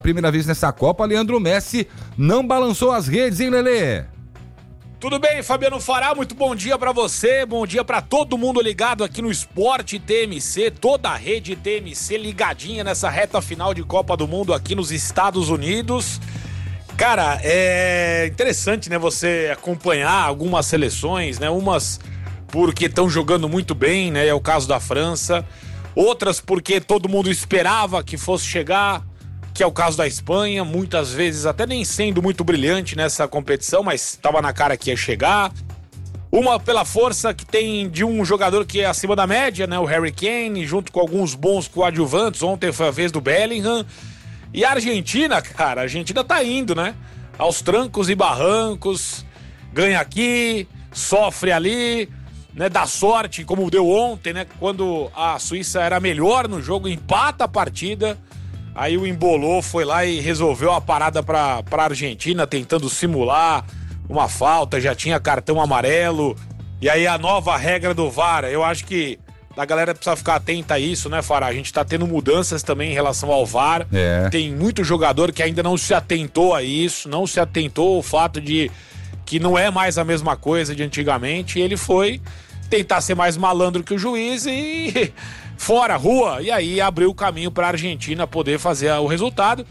Primeira vez nessa Copa, Leandro Messi não balançou as redes, hein, Lelê? Tudo bem, Fabiano Fará, muito bom dia pra você, bom dia pra todo mundo ligado aqui no Esporte TMC, toda a rede TMC ligadinha nessa reta final de Copa do Mundo aqui nos Estados Unidos. Cara, é interessante, né, você acompanhar algumas seleções, né, umas porque estão jogando muito bem, né, é o caso da França, outras porque todo mundo esperava que fosse chegar, que é o caso da Espanha, muitas vezes até nem sendo muito brilhante nessa competição, mas estava na cara que ia chegar. Uma pela força que tem de um jogador que é acima da média, né, o Harry Kane, junto com alguns bons coadjuvantes. Ontem foi a vez do Bellingham. E a Argentina, cara, a Argentina tá indo, né, aos trancos e barrancos, ganha aqui, sofre ali, né, dá sorte, como deu ontem, né, quando a Suíça era melhor no jogo, empata a partida. Aí o Embolou foi lá e resolveu a parada pra Argentina, tentando simular uma falta, já tinha cartão amarelo. E aí a nova regra do VAR, eu acho que a galera precisa ficar atenta a isso, né, Fará? A gente tá tendo mudanças também em relação ao VAR. Tem muito jogador que ainda não se atentou a isso, não se atentou ao fato de que não é mais a mesma coisa de antigamente. E ele foi tentar ser mais malandro que o juiz e... fora, rua, e aí abriu o caminho para a Argentina poder fazer o resultado,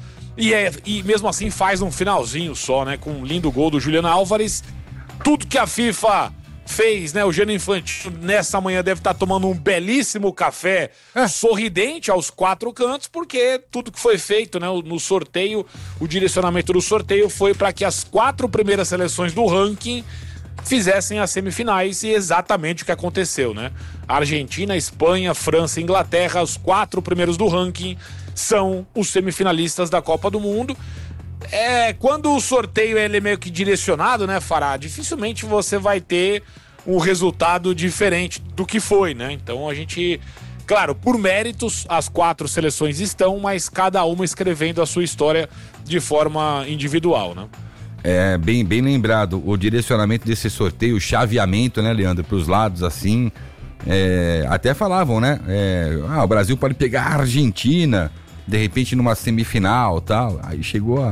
e mesmo assim faz um finalzinho só, né, com um lindo gol do Julián Álvares. Tudo que a FIFA fez, né, o Gianni Infantino nessa manhã deve estar tomando um belíssimo café sorridente aos quatro cantos, porque tudo que foi feito, né, no sorteio, o direcionamento do sorteio foi para que as 4 primeiras seleções do ranking fizessem as semifinais, e exatamente o que aconteceu, né? Argentina, Espanha, França e Inglaterra, os 4 primeiros do ranking, são os semifinalistas da Copa do Mundo. Quando o sorteio ele é meio que direcionado, né, Fará? Dificilmente você vai ter um resultado diferente do que foi, né? Então a gente, claro, por méritos, as 4 seleções estão, mas cada uma escrevendo a sua história de forma individual, né? Bem lembrado, o direcionamento desse sorteio, o chaveamento, né, Leandro, para os lados, assim, até falavam, né, o Brasil pode pegar a Argentina, de repente numa semifinal, tal, aí chegou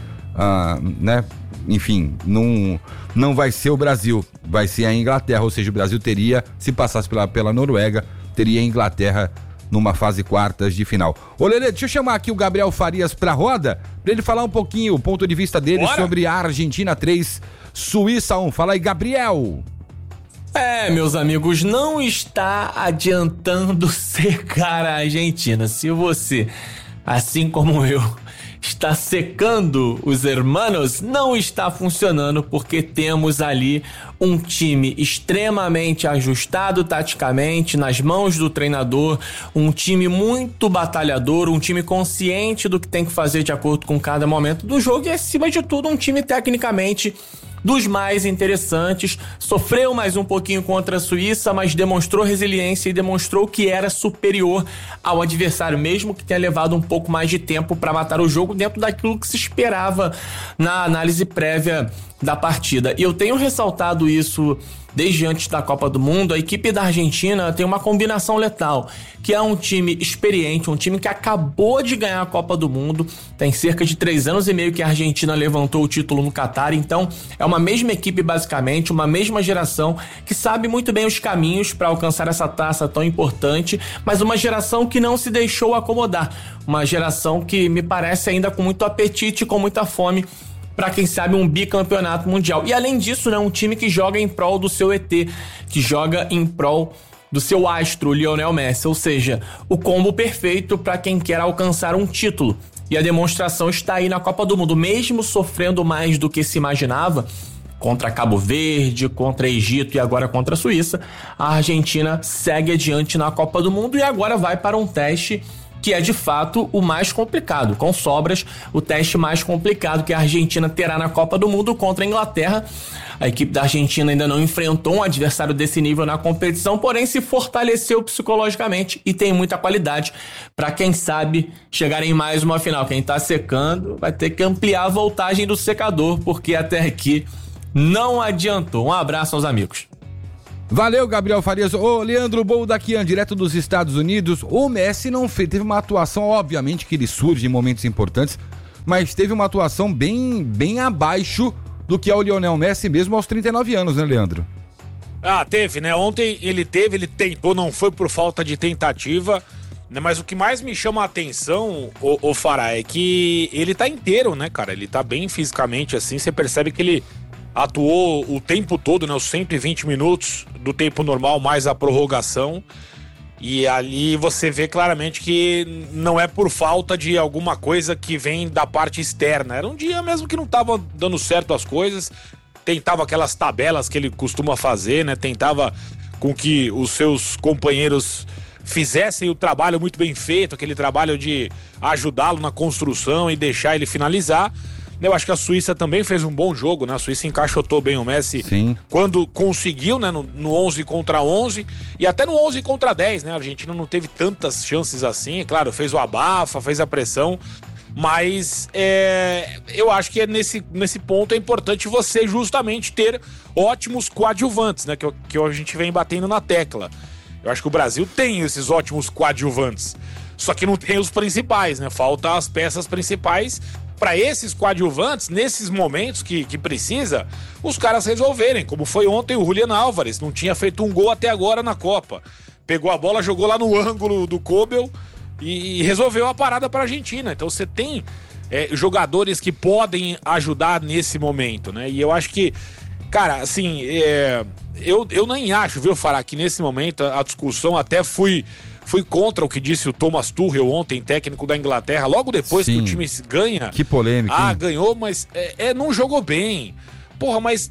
né, enfim, não vai ser o Brasil, vai ser a Inglaterra, ou seja, o Brasil teria, se passasse pela Noruega, teria a Inglaterra numa fase quartas de final. Ô Lelê, deixa eu chamar aqui o Gabriel Farias pra roda, pra ele falar um pouquinho o ponto de vista dele sobre a Argentina 3, Suíça 1. Fala aí, Gabriel. Meus amigos, não está adiantando secar a Argentina. Se você, assim como eu, está secando os hermanos, não está funcionando, porque temos ali um time extremamente ajustado taticamente, nas mãos do treinador, um time muito batalhador, um time consciente do que tem que fazer de acordo com cada momento do jogo e, acima de tudo, um time tecnicamente dos mais interessantes. Sofreu mais um pouquinho contra a Suíça, mas demonstrou resiliência e demonstrou que era superior ao adversário, mesmo que tenha levado um pouco mais de tempo para matar o jogo dentro daquilo que se esperava na análise prévia da partida. E eu tenho ressaltado isso desde antes da Copa do Mundo. A equipe da Argentina tem uma combinação letal, que é um time experiente, um time que acabou de ganhar a Copa do Mundo. Tem cerca de 3 anos e meio que a Argentina levantou o título no Catar, então é uma mesma equipe basicamente, uma mesma geração que sabe muito bem os caminhos para alcançar essa taça tão importante, mas uma geração que não se deixou acomodar, uma geração que me parece ainda com muito apetite, com muita fome para quem sabe um bicampeonato mundial. E além disso, né, um time que joga em prol do seu ET, que joga em prol do seu astro, Lionel Messi, ou seja, o combo perfeito para quem quer alcançar um título. E a demonstração está aí na Copa do Mundo, mesmo sofrendo mais do que se imaginava, contra Cabo Verde, contra Egito e agora contra a Suíça, a Argentina segue adiante na Copa do Mundo e agora vai para um teste que é de fato o mais complicado, com sobras, o teste mais complicado que a Argentina terá na Copa do Mundo contra a Inglaterra. A equipe da Argentina ainda não enfrentou um adversário desse nível na competição, porém se fortaleceu psicologicamente e tem muita qualidade para, quem sabe, chegar em mais uma final. Quem tá secando vai ter que ampliar a voltagem do secador, porque até aqui não adiantou. Um abraço aos amigos. Valeu, Gabriel Farias. Ô, Leandro Boldaquian, direto dos Estados Unidos. O Messi não teve uma atuação, obviamente que ele surge em momentos importantes, mas teve uma atuação bem abaixo do que é o Lionel Messi mesmo aos 39 anos, né, Leandro? Teve, né? Ontem ele tentou, não foi por falta de tentativa, né? Mas o que mais me chama a atenção, o Fará, é que ele tá inteiro, né, cara? Ele tá bem fisicamente, assim, você percebe que ele atuou o tempo todo, né? Os 120 minutos do tempo normal, mais a prorrogação. E ali você vê claramente que não é por falta de alguma coisa que vem da parte externa. Era um dia mesmo que não tava dando certo as coisas. Tentava aquelas tabelas que ele costuma fazer, né? Tentava com que os seus companheiros fizessem o trabalho muito bem feito, aquele trabalho de ajudá-lo na construção e deixar ele finalizar. Eu acho que a Suíça também fez um bom jogo, né? A Suíça encaixotou bem o Messi. Sim. Quando conseguiu, né? No 11 contra 11 e até no 11 contra 10, né? A Argentina não teve tantas chances assim. É claro, fez o abafa, fez a pressão. Mas eu acho que nesse ponto é importante você justamente ter ótimos coadjuvantes, né? Que a gente vem batendo na tecla. Eu acho que o Brasil tem esses ótimos coadjuvantes. Só que não tem os principais, né? Faltam as peças principais para esses coadjuvantes, nesses momentos que precisa, os caras resolverem. Como foi ontem o Julián Álvares, não tinha feito um gol até agora na Copa. Pegou a bola, jogou lá no ângulo do Kobel e resolveu a parada para a Argentina. Então você tem jogadores que podem ajudar nesse momento, né? E eu acho que, cara, assim, eu nem acho, viu, Fará, que nesse momento a discussão até fui contra o que disse o Thomas Tuchel ontem, técnico da Inglaterra, logo depois que o time ganha. Que polêmica. Ganhou, mas não jogou bem. Porra, mas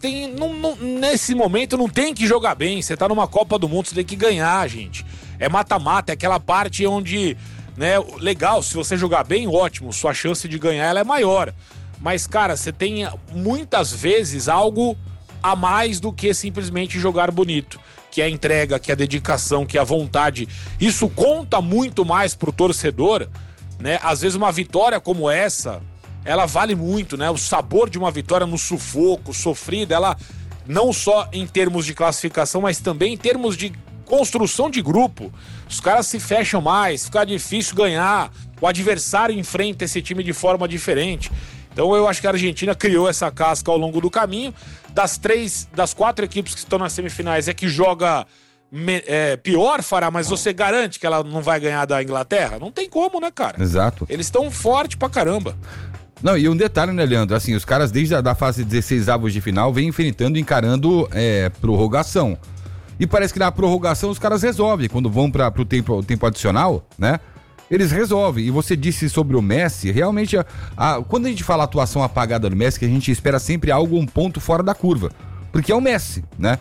nesse momento não tem que jogar bem. Você tá numa Copa do Mundo, você tem que ganhar, gente. É mata-mata, é aquela parte onde, né, legal, se você jogar bem, ótimo, sua chance de ganhar ela é maior. Mas, cara, você tem muitas vezes algo a mais do que simplesmente jogar bonito. Que é a entrega, que é a dedicação, que é a vontade. Isso conta muito mais pro torcedor, né? Às vezes uma vitória como essa, ela vale muito, né? O sabor de uma vitória no sufoco, sofrida, ela não só em termos de classificação, mas também em termos de construção de grupo. Os caras se fecham mais, fica difícil ganhar, o adversário enfrenta esse time de forma diferente. Então eu acho que a Argentina criou essa casca ao longo do caminho. Das 4 equipes que estão nas semifinais, é que joga pior, Fará, mas você garante que ela não vai ganhar da Inglaterra? Não tem como, né, cara? Exato. Eles estão fortes pra caramba. Não, e um detalhe, né, Leandro? Assim, os caras desde a fase 16 avos de final vêm encarando prorrogação. E parece que na prorrogação os caras resolvem. Quando vão pro tempo adicional, né? Eles resolvem. E você disse sobre o Messi, realmente, quando a gente fala atuação apagada do Messi, que a gente espera sempre um ponto fora da curva. Porque é o Messi, né?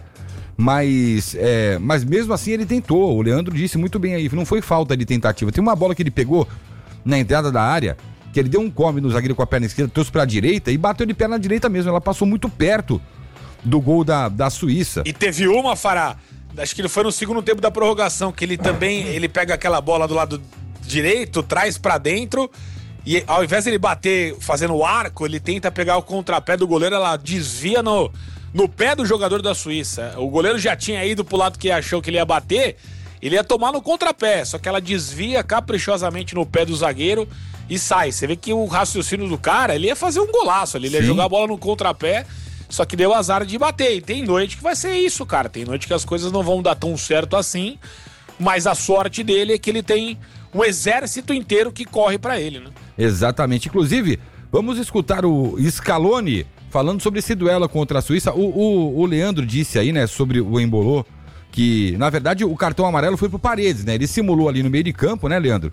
Mas mesmo assim ele tentou. O Leandro disse muito bem aí, não foi falta de tentativa. Tem uma bola que ele pegou na entrada da área, que ele deu um come no zagueiro com a perna esquerda, trouxe pra direita e bateu de perna direita mesmo. Ela passou muito perto do gol da Suíça. E teve uma, Fará, acho que ele foi no segundo tempo da prorrogação, que ele pega aquela bola do lado direito, traz pra dentro e ao invés de ele bater fazendo o arco, ele tenta pegar o contrapé do goleiro, ela desvia no pé do jogador da Suíça. O goleiro já tinha ido pro lado que achou que ele ia bater, ele ia tomar no contrapé, só que ela desvia caprichosamente no pé do zagueiro e sai. Você vê que o raciocínio do cara, ele ia fazer um golaço ali, ele ia jogar a bola no contrapé, só que deu azar de bater. E tem noite que vai ser isso, cara, tem noite que as coisas não vão dar tão certo assim, mas a sorte dele é que ele tem um exército inteiro que corre pra ele, né? Exatamente. Inclusive, vamos escutar o Scaloni falando sobre esse duelo contra a Suíça. O Leandro disse aí, né, sobre o Embolô, que, na verdade, o cartão amarelo foi pro Paredes, né? Ele simulou ali no meio de campo, né, Leandro?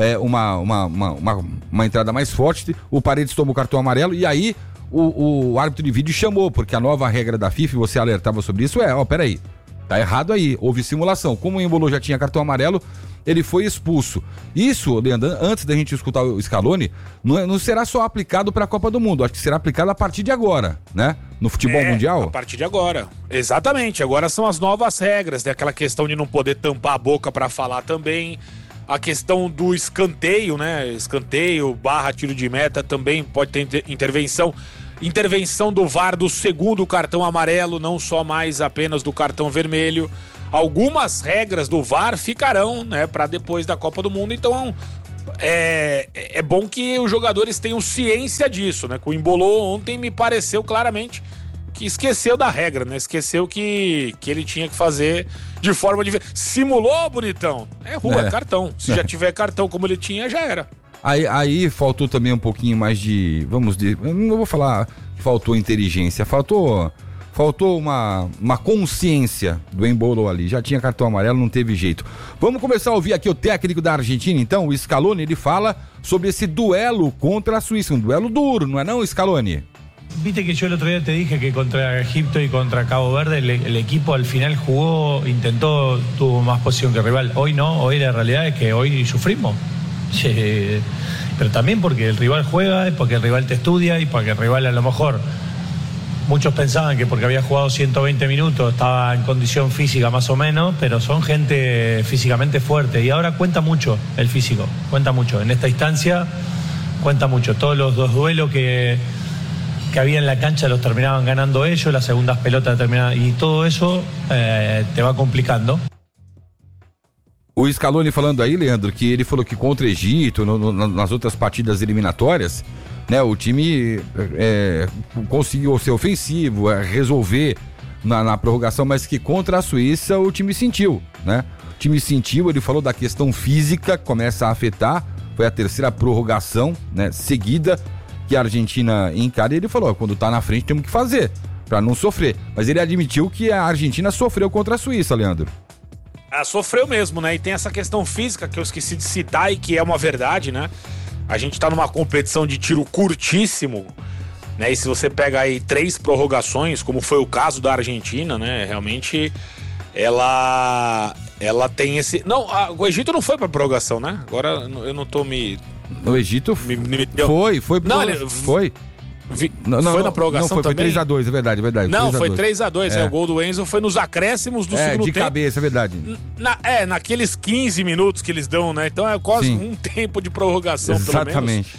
Uma entrada mais forte, o Paredes tomou o cartão amarelo e aí o árbitro de vídeo chamou, porque a nova regra da FIFA, você alertava sobre isso, peraí, tá errado aí, houve simulação. Como o Embolô já tinha cartão amarelo, ele foi expulso. Isso, Leandro, antes da gente escutar o Scaloni, não será só aplicado para a Copa do Mundo, acho que será aplicado a partir de agora, né? No futebol mundial. A partir de agora. Exatamente, agora são as novas regras, né? Aquela questão de não poder tampar a boca para falar também. A questão do escanteio, né? Escanteio / tiro de meta também pode ter intervenção. Intervenção do VAR do segundo cartão amarelo, não só mais apenas do cartão vermelho. Algumas regras do VAR ficarão, né, para depois da Copa do Mundo. Então é bom que os jogadores tenham ciência disso, né? Com o Embolou ontem me pareceu claramente que esqueceu da regra, né? Esqueceu que ele tinha que fazer de forma diferente. Simulou, bonitão. É rua, cartão. Se já tiver cartão como ele tinha, já era. Aí faltou também um pouquinho mais de, eu não vou falar que faltou inteligência, faltou uma consciência do Embolo ali, já tinha cartão amarelo, não teve jeito. Vamos começar a ouvir aqui o técnico da Argentina, então, o Scaloni, ele fala sobre esse duelo contra a Suíça, um duelo duro, não é não, Scaloni? Viste que yo el otro día te dije que contra Egipto y contra Cabo Verde el equipo al final jugó, intentó, tuvo más posición que el rival. Hoy no, hoy la realidad es que hoy sufrimos. Pero también porque el rival juega, porque el rival te estudia y porque el rival a lo mejor muchos pensaban que porque había jugado 120 minutos estaba en condición física más o menos, pero son gente físicamente fuerte y ahora cuenta mucho el físico, cuenta mucho. En esta instancia cuenta mucho. Todos los dos duelos que había en la cancha los terminaban ganando ellos, las segundas pelotas terminaban, y todo eso te va complicando. O Scaloni falando aí, Leandro, que ele falou que contra o Egito, nas outras partidas eliminatórias, né, o time conseguiu ser ofensivo, resolver na prorrogação, mas que contra a Suíça o time sentiu, né? O time sentiu, ele falou da questão física, começa a afetar, foi a terceira prorrogação, né, seguida, que a Argentina encara, e ele falou, quando tá na frente temos que fazer, pra não sofrer. Mas ele admitiu que a Argentina sofreu contra a Suíça, Leandro. Sofreu mesmo, né? E tem essa questão física que eu esqueci de citar e que é uma verdade, né? A gente tá numa competição de tiro curtíssimo, né? E se você pega aí 3 prorrogações, como foi o caso da Argentina, né? Realmente, ela tem esse... Não, o Egito não foi pra prorrogação, né? Agora eu não tô me... O Egito foi. Não, foi. Foi na prorrogação também? Foi 3-2, é verdade. Não, foi 3-2, o gol do Enzo foi nos acréscimos do segundo tempo. De cabeça, é verdade. Naqueles 15 minutos que eles dão, né? Então é quase um tempo de prorrogação, exatamente. Pelo menos.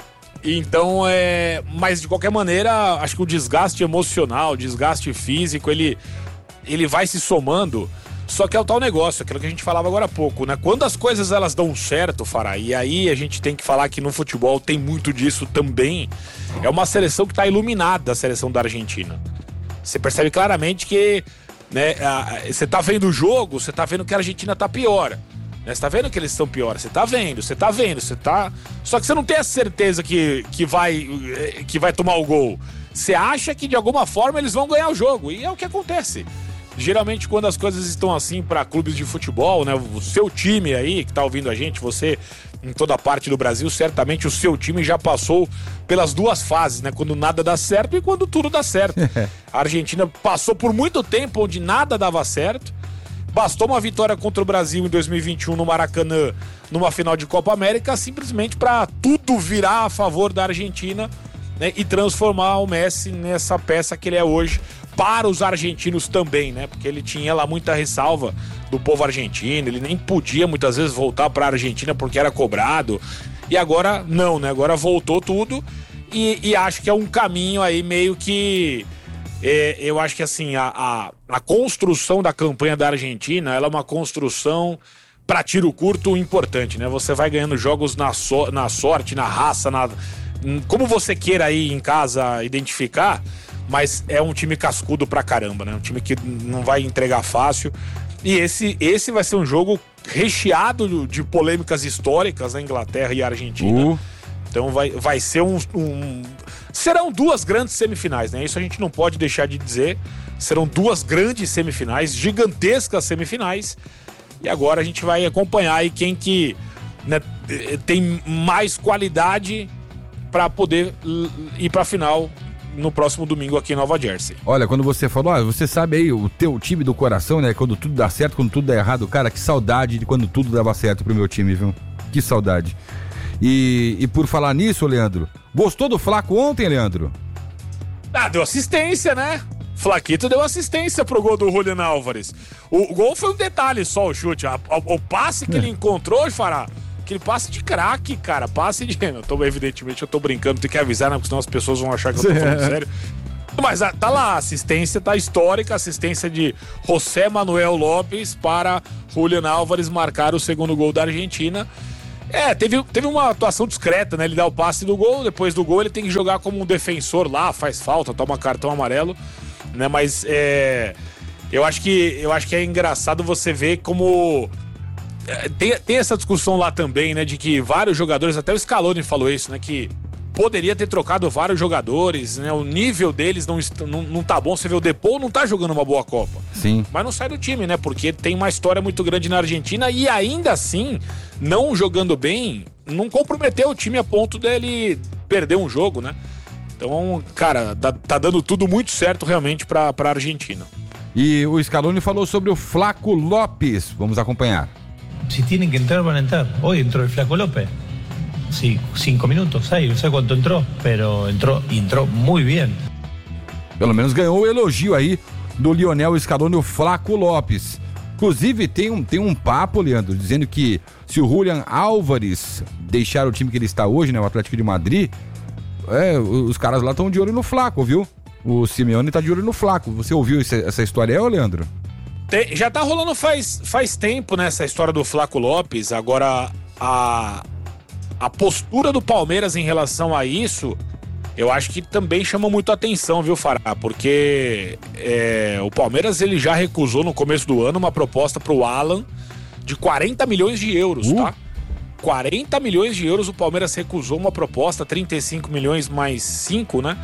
Então, mas de qualquer maneira, acho que o desgaste emocional, o desgaste físico, ele vai se somando. Só que é o tal negócio, aquilo que a gente falava agora há pouco, né? Quando as coisas elas dão certo, Fará, e aí a gente tem que falar que no futebol tem muito disso também, é uma seleção que está iluminada, a seleção da Argentina. Você percebe claramente que, né, você tá vendo o jogo, você tá vendo que a Argentina tá pior, né? Você tá vendo que eles estão pior, você tá vendo. Só que você não tem a certeza que vai tomar o gol. Você acha que de alguma forma eles vão ganhar o jogo, e é o que acontece. Geralmente quando as coisas estão assim para clubes de futebol, né? O seu time aí que tá ouvindo a gente, você em toda parte do Brasil, certamente o seu time já passou pelas duas fases, né? Quando nada dá certo e quando tudo dá certo. A Argentina passou por muito tempo onde nada dava certo. Bastou uma vitória contra o Brasil em 2021 no Maracanã, numa final de Copa América, simplesmente para tudo virar a favor da Argentina, né? E transformar o Messi nessa peça que ele é hoje. Para os argentinos também, né? Porque ele tinha lá muita ressalva do povo argentino, ele nem podia muitas vezes voltar para a Argentina porque era cobrado. E agora não, né? Agora voltou tudo e acho que é um caminho aí meio que... eu acho que assim, a construção da campanha da Argentina, ela é uma construção para tiro curto importante, né? Você vai ganhando jogos na sorte, na raça, como você queira aí em casa identificar... Mas é um time cascudo pra caramba, né? Um time que não vai entregar fácil. E esse vai ser um jogo recheado de polêmicas históricas na Inglaterra e Argentina. Então vai ser serão 2 grandes semifinais, né? Isso a gente não pode deixar de dizer. Serão 2 grandes semifinais, gigantescas semifinais. E agora a gente vai acompanhar aí quem que, né, tem mais qualidade pra poder ir pra final no próximo domingo aqui em Nova Jersey. Olha, quando você falou, você sabe aí o teu time do coração, né? Quando tudo dá certo, quando tudo dá errado. Cara, que saudade de quando tudo dava certo pro meu time, viu? Que saudade. E por falar nisso, Leandro, gostou do Flaco ontem, Leandro? Deu assistência, né? Flaquito deu assistência pro gol do Julián Álvares. O gol foi um detalhe só, o chute. O passe que ele encontrou, Fará, aquele passe de craque, cara, evidentemente eu tô brincando, tem que avisar, né, porque senão as pessoas vão achar que eu tô falando sério. Mas tá lá, a assistência tá histórica, assistência de José Manuel Lopes para Julián Álvares marcar o segundo gol da Argentina. Teve uma atuação discreta, né? Ele dá o passe do gol, depois do gol ele tem que jogar como um defensor lá, faz falta, toma cartão amarelo, né? Mas eu acho que é engraçado você ver como tem essa discussão lá também, né? De que vários jogadores, até o Scaloni falou isso, né? Que poderia ter trocado vários jogadores, né? O nível deles não tá bom. Você vê, o Depou não tá jogando uma boa Copa. Sim. Mas não sai do time, né? Porque tem uma história muito grande na Argentina e ainda assim, não jogando bem, não comprometeu o time a ponto dele perder um jogo, né? Então, cara, tá dando tudo muito certo realmente pra Argentina. E o Scaloni falou sobre o Flaco Lopes. Vamos acompanhar. Si tienen que entrar, van a entrar. Hoy entró el Flaco López. Sí, 5 minutos, 6, no sé cuánto entró, pero entró muy bien. Pelo menos ganhou o elogio aí do Lionel Scaloni, o Flaco Lopes. Inclusive tem um papo, Leandro, dizendo que se o Julián Álvares deixar o time que ele está hoje, né, o Atlético de Madrid, os caras lá estão de olho no Flaco, viu? O Simeone tá de olho no Flaco. Você ouviu essa história aí, Leandro? Já tá rolando faz tempo, né, essa história do Flaco Lopes. Agora, a postura do Palmeiras em relação a isso, eu acho que também chama muito a atenção, viu, Fará? Porque o Palmeiras ele já recusou no começo do ano uma proposta pro Alan de 40 milhões de euros, tá? 40 milhões de euros o Palmeiras recusou uma proposta, 35 milhões mais 5, né?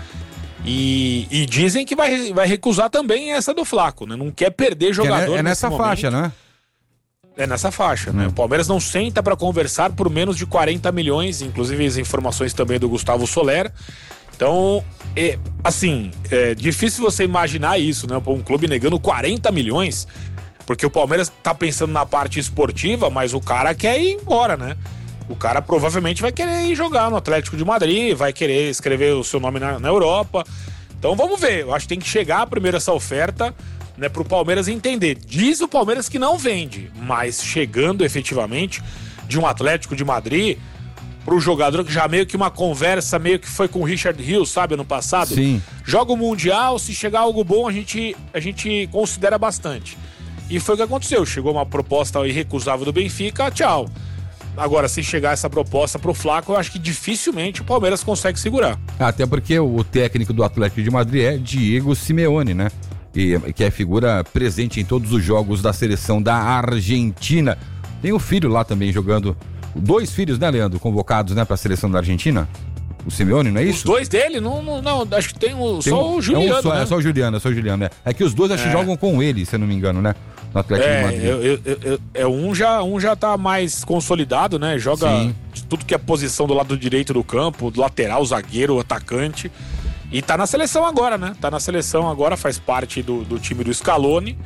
E dizem que vai recusar também essa do Flaco, né? Não quer perder jogador. É nessa faixa, né? É nessa faixa, né? O Palmeiras não senta pra conversar por menos de 40 milhões, inclusive as informações também do Gustavo Soler. Então, é difícil você imaginar isso, né? Um clube negando 40 milhões, porque o Palmeiras tá pensando na parte esportiva, mas o cara quer ir embora, né? O cara provavelmente vai querer ir jogar no Atlético de Madrid, vai querer escrever o seu nome na Europa. Então vamos ver, eu acho que tem que chegar primeiro essa oferta, né, pro Palmeiras entender. Diz o Palmeiras que não vende, mas chegando efetivamente de um Atlético de Madrid pro jogador que já meio que uma conversa meio que foi com o Richard Hill, sabe, ano passado. Sim. Joga o Mundial, se chegar algo bom a gente considera bastante. E foi o que aconteceu, chegou uma proposta irrecusável do Benfica, tchau. Agora, se chegar essa proposta pro Flaco, eu acho que dificilmente o Palmeiras consegue segurar. Até porque o técnico do Atlético de Madrid é Diego Simeone, né? Que é figura presente em todos os jogos da seleção da Argentina. Tem o filho lá também jogando. 2 filhos, né, Leandro? Convocados, né, pra seleção da Argentina. O Simeone, não é isso? Os 2 dele? Não, acho que só o Juliano. É só o Juliano, né? É que os 2 acho que jogam com ele, se eu não me engano, né? No Atlético de Madrid. Um já tá mais consolidado, né? Joga tudo que é posição do lado direito do campo, do lateral, zagueiro, atacante. E tá na seleção agora, né? Tá na seleção agora, faz parte do time do Scaloni.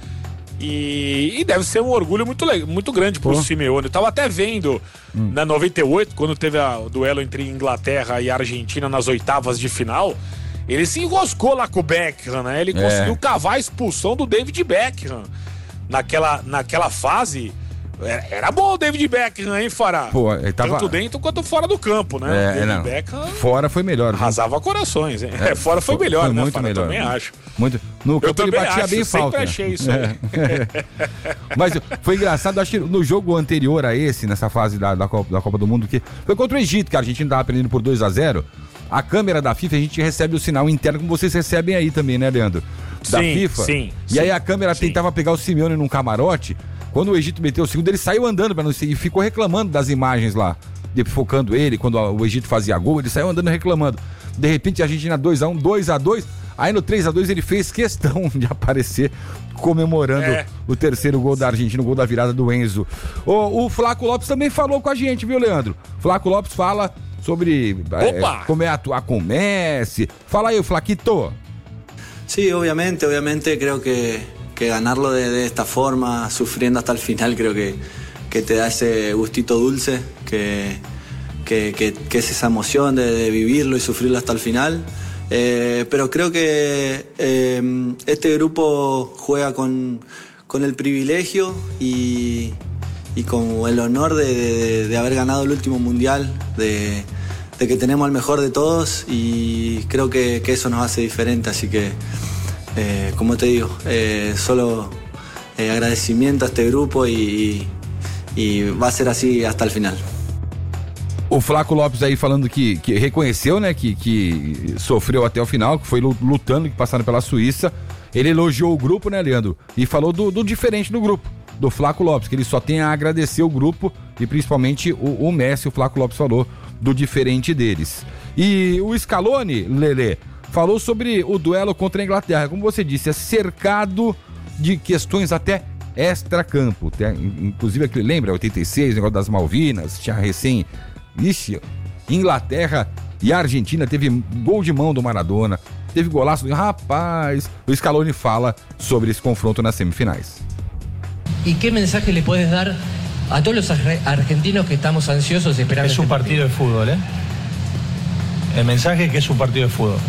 E deve ser um orgulho muito grande pro Simeone. Eu tava até vendo na 98, quando teve o duelo entre Inglaterra e Argentina nas oitavas de final. Ele se enroscou lá com o Beckham, né? Ele conseguiu cavar a expulsão do David Beckham. Naquela fase, era bom o David Beckham, hein, Fará? Pô, ele tava... Tanto dentro quanto fora do campo, né? O David Beckham... Fora foi melhor. Arrasava corações, hein? Fora foi melhor, foi né, muito Fará? melhor. Também acho. Muito. No campo ele batia bem falta. Eu sempre achei isso aí. Mas foi engraçado, acho que no jogo anterior a esse, nessa fase da Copa do Mundo, que foi contra o Egito, que a Argentina tava perdendo por 2-0, a câmera da FIFA, a gente recebe o sinal interno, como vocês recebem aí também, né, Leandro? Da FIFA. Sim. Aí a câmera tentava pegar o Simeone num camarote. Quando o Egito meteu o segundo, ele saiu andando pra não sei, e ficou reclamando das imagens lá, focando ele. Quando o Egito fazia gol, ele saiu andando reclamando. De repente a Argentina 2-1, 2-2. Aí no 3-2 ele fez questão de aparecer comemorando o terceiro gol da Argentina, o gol da virada do Enzo. O Flaco Lopes também falou com a gente, viu, Leandro? Flaco Lopes fala sobre como é atuar com o Messi. Fala aí, Flaquito. Sí, obviamente creo que ganarlo de esta forma, sufriendo hasta el final, creo que te da ese gustito dulce, que es esa emoción de vivirlo y sufrirlo hasta el final. Pero creo que este grupo juega con el privilegio y con el honor de haber ganado el último mundial, de que tenemos al mejor de todos, y creo que eso nos hace diferente, así que como te digo, solo agradecimiento a este grupo y va a ser así hasta el final. O Flaco Lopes aí falando que reconheceu, né, que sofreu até o final, que foi lutando, que passaram pela Suíça. Ele elogiou o grupo, né, Leandro? E falou do diferente do grupo, do Flaco Lopes, que ele só tem a agradecer o grupo e principalmente o Messi. O Flaco Lopes falou do diferente deles. E o Scaloni, Lelê, falou sobre o duelo contra a Inglaterra. Como você disse, é cercado de questões até extra-campo. Inclusive, lembra, 86, negócio das Malvinas, tinha recém... Ixi, Inglaterra e Argentina, teve gol de mão do Maradona, teve golaço do... Rapaz, o Scaloni fala sobre esse confronto nas semifinais. ¿Y qué mensaje le puedes dar a todos los argentinos que estamos ansiosos esperando? Es un partido de fútbol, ¿eh? El mensaje es que es un partido de fútbol.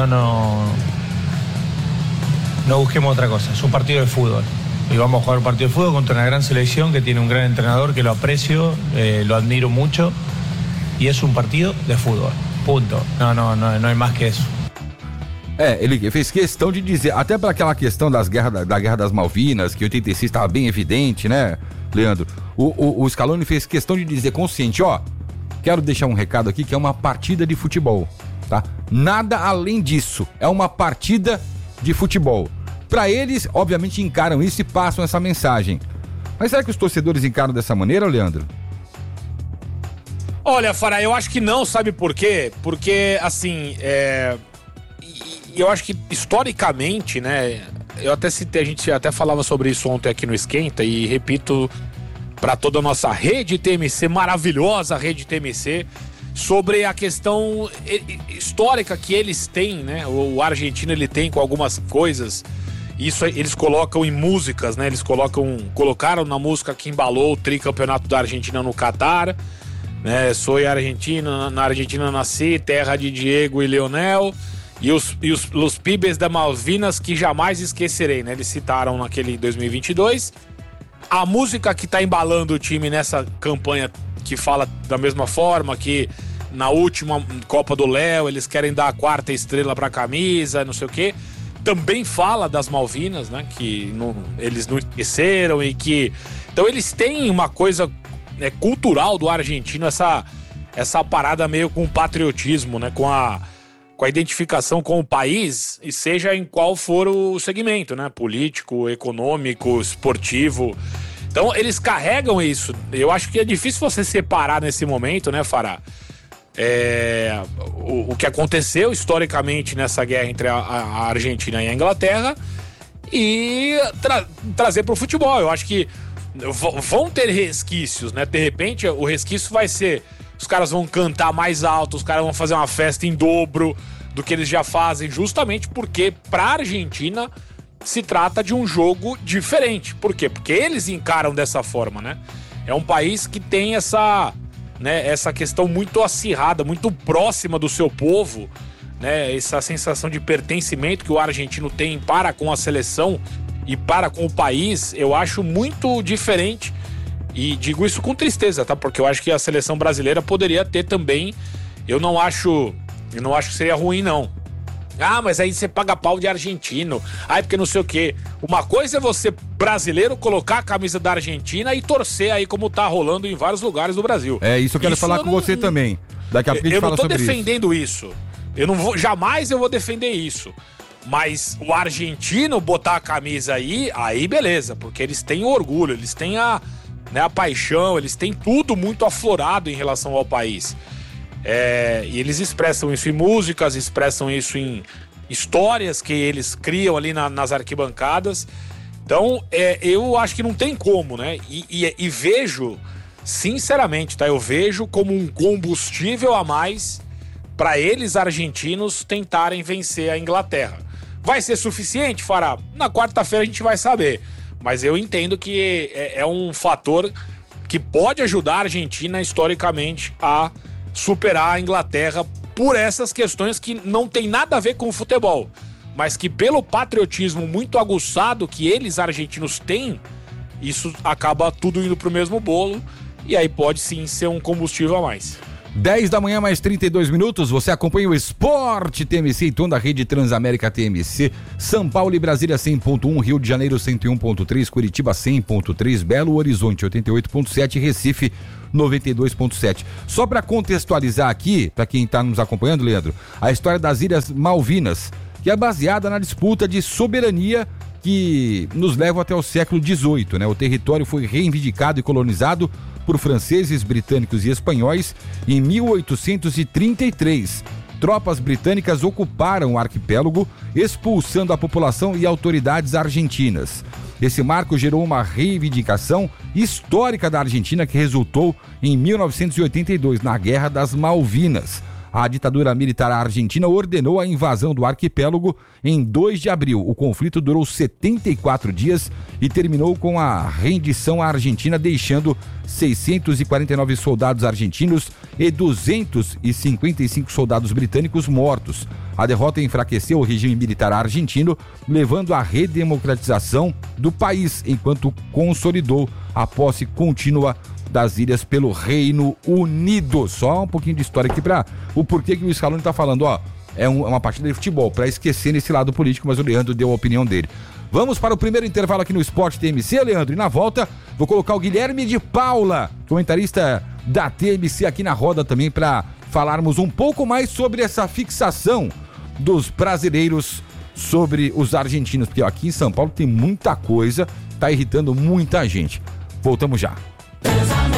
No busquemos otra cosa. Es un partido de fútbol. Y vamos a jugar un partido de fútbol contra una gran selección que tiene un gran entrenador que lo aprecio, lo admiro mucho. Y es un partido de fútbol. Punto. No hay más que eso. Ele fez questão de dizer, até para aquela questão da Guerra das Malvinas, que em 86 estava bem evidente, né, Leandro? O Scaloni fez questão de dizer consciente, quero deixar um recado aqui que é uma partida de futebol, tá? Nada além disso, é uma partida de futebol. Para eles, obviamente, encaram isso e passam essa mensagem. Mas será que os torcedores encaram dessa maneira, Leandro? Olha, Fará, eu acho que não, sabe por quê? Porque, assim, eu acho que historicamente, né, eu até citei, a gente até falava sobre isso ontem aqui no Esquenta e repito para toda a nossa rede TMC, maravilhosa rede TMC, sobre a questão histórica que eles têm, né, o argentino ele tem com algumas coisas, isso eles colocam em músicas, né, eles colocaram na música que embalou o tricampeonato da Argentina no Catar, né, sou argentino, na Argentina nasci, terra de Diego e Leonel, e os pibes da Malvinas que jamais esquecerei, né? Eles citaram naquele 2022. A música que tá embalando o time nessa campanha que fala da mesma forma, que na última Copa do Léo eles querem dar a 4ª estrela pra camisa, não sei o quê. Também fala das Malvinas, né? Que eles não esqueceram e que... Então eles têm uma coisa cultural do argentino, essa parada meio com patriotismo, né? Com a identificação com o país, e seja em qual for o segmento, né? Político, econômico, esportivo. Então, eles carregam isso. Eu acho que é difícil você separar nesse momento, né, Fará? O que aconteceu historicamente nessa guerra entre a Argentina e a Inglaterra e trazer para o futebol. Eu acho que vão ter resquícios, né? De repente, o resquício vai ser... Os caras vão cantar mais alto, os caras vão fazer uma festa em dobro do que eles já fazem, justamente porque para a Argentina se trata de um jogo diferente. Por quê? Porque eles encaram dessa forma, né? É um país que tem essa questão muito acirrada, muito próxima do seu povo, né? Essa sensação de pertencimento que o argentino tem para com a seleção e para com o país, eu acho muito diferente. E digo isso com tristeza, tá? Porque eu acho que a seleção brasileira poderia ter também. Eu não acho que seria ruim, não. Ah, mas aí você paga pau de argentino. Aí porque não sei o quê. Uma coisa é você, brasileiro, colocar a camisa da Argentina e torcer aí como tá rolando em vários lugares do Brasil. Isso eu quero falar com você também. Daqui a pouco a gente fala sobre isso. Eu não tô defendendo isso. Eu não vou, jamais eu vou defender isso. Mas o argentino botar a camisa aí beleza. Porque eles têm orgulho, eles têm a paixão, eles têm tudo muito aflorado em relação ao país. E eles expressam isso em músicas, expressam isso em histórias que eles criam ali nas arquibancadas. Então, eu acho que não tem como, né? E vejo, sinceramente, tá? Eu vejo como um combustível a mais para eles, argentinos, tentarem vencer a Inglaterra. Vai ser suficiente, Fará? Na quarta-feira a gente vai saber. Mas eu entendo que é um fator que pode ajudar a Argentina historicamente a superar a Inglaterra por essas questões que não tem nada a ver com o futebol, mas que pelo patriotismo muito aguçado que eles argentinos têm, isso acaba tudo indo pro mesmo bolo e aí pode sim ser um combustível a mais. 10 da manhã, mais 32 minutos, você acompanha o Esporte TMC e toda a rede Transamérica TMC, São Paulo e Brasília 100.1, Rio de Janeiro 101.3, Curitiba 100.3, Belo Horizonte 88.7, Recife 92.7. Só para contextualizar aqui, para quem está nos acompanhando, Leandro, a história das Ilhas Malvinas, que é baseada na disputa de soberania que nos leva até o século XVIII, né? O território foi reivindicado e colonizado por franceses, britânicos e espanhóis em 1833. Tropas britânicas ocuparam o arquipélago, expulsando a população e autoridades argentinas. Esse marco gerou uma reivindicação histórica da Argentina que resultou em 1982, na Guerra das Malvinas. A ditadura militar argentina ordenou a invasão do arquipélago em 2 de abril. O conflito durou 74 dias e terminou com a rendição à Argentina, deixando 649 soldados argentinos e 255 soldados britânicos mortos. A derrota enfraqueceu o regime militar argentino, levando à redemocratização do país, enquanto consolidou a posse contínua das ilhas pelo Reino Unido. Só um pouquinho de história aqui para o porquê que o Scaloni tá falando, ó, é uma partida de futebol, para esquecer nesse lado político, mas o Leandro deu a opinião dele. Vamos para o primeiro intervalo aqui no Esporte TMC, Leandro, e na volta vou colocar o Guilherme de Paula, comentarista da TMC aqui na roda também, para falarmos um pouco mais sobre essa fixação dos brasileiros sobre os argentinos, porque aqui em São Paulo tem muita coisa, tá irritando muita gente. Voltamos já.